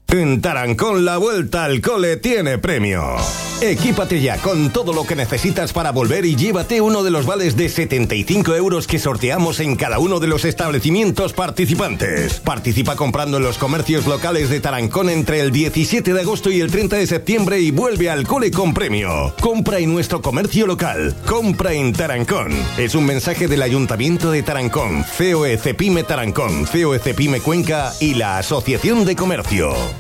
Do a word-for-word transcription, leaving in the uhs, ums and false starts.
En Tarancón la vuelta al cole tiene premio. Equípate ya con todo lo que necesitas para volver y llévate uno de los vales de setenta y cinco euros que sorteamos en cada uno de los establecimientos participantes. Participa comprando en los comercios locales de Tarancón entre el diecisiete de agosto y el treinta de septiembre y vuelve al cole con premio. Compra en nuestro comercio local. Compra en Tarancón. Es un mensaje del Ayuntamiento de Tarancón, C O E Cepime Tarancón, C O E Cepime Cuenca y la Asociación de Comercio.